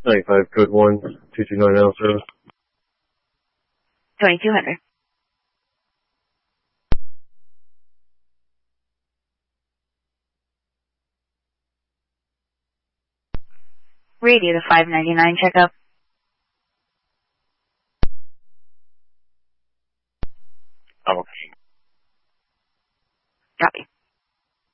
95 code 1, 229 Isle service. 2200. Radio to 599 checkup. I'm okay. Copy.